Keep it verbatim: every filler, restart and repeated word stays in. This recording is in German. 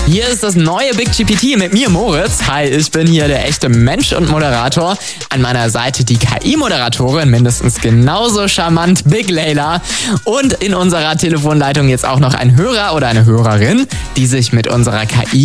Hier ist das neue Big G P T mit mir, Moritz. Hi, ich bin hier der echte Mensch und Moderator. An meiner Seite die K I-Moderatorin, mindestens genauso charmant, Big Layla. Und in unserer Telefonleitung jetzt auch noch ein Hörer oder eine Hörerin, die sich mit unserer K I